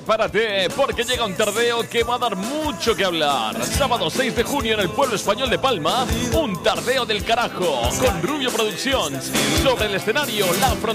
prepárate porque llega un tardeo que va a dar mucho que hablar. Sábado 6 de junio en el pueblo español de Palma, un tardeo del carajo con Rubio Productions. Sobre el escenario, La Frontera.